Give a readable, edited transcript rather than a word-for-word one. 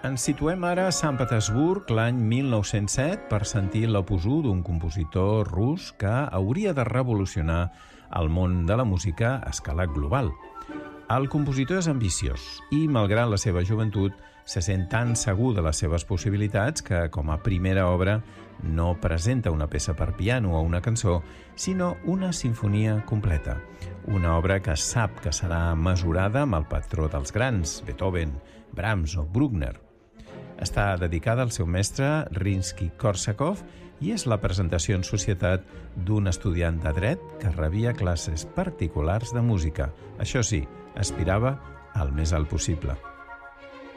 Ens situem ara a Sant Petersburg l'any 1907 per sentir l'opus 1 d'un compositor rus que hauria de revolucionar el món de la música a escala global. El compositor és ambiciós i, malgrat la seva joventut, se sent tan segur de les seves possibilitats que, com a primera obra, no presenta una peça per piano o una cançó, sinó una sinfonia completa. Una obra que sap que serà mesurada amb el patró dels grans, Beethoven, Brahms o Bruckner. Està dedicada al seu mestre Rimsky-Korsakov i és la presentació en societat d'un estudiant de dret que rebia classes particulars de música. Això sí, aspirava al més alt possible.